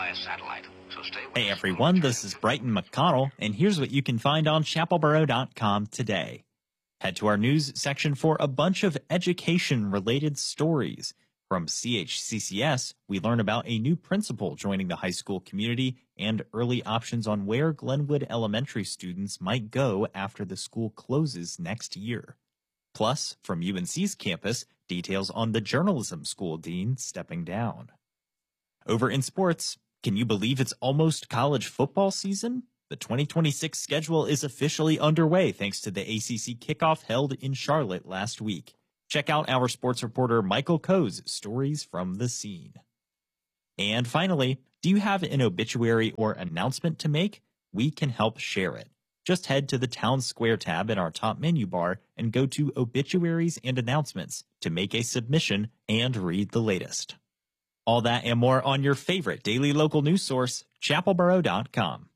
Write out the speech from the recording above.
via satellite. So stay with Hey us. everyone, this is Brighton McConnell, and here's what you can find on chapelboro.com today. Head to our news section for a bunch of education-related stories. From CHCCS, we learn about a new principal joining the high school community and early options on where Glenwood Elementary students might go after the school closes next year. Plus, from UNC's campus, details on the journalism school dean stepping down. Over in sports, can you believe it's almost college football season? The 2026 schedule is officially underway thanks to the ACC kickoff held in Charlotte last week. Check out our sports reporter Michael Coe's stories from the scene. And finally, do you have an obituary or announcement to make? We can help share it. Just head to the Town Square tab in our top menu bar and go to Obituaries and Announcements to make a submission and read the latest. All that and more on your favorite daily local news source, chapelboro.com.